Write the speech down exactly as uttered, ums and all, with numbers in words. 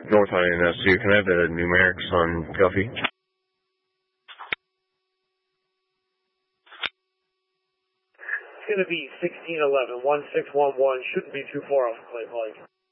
North I N S two. Can I have the numerics on Guffey? It's going to be sixteen eleven, one six one one. Shouldn't be too far off Clay Pike.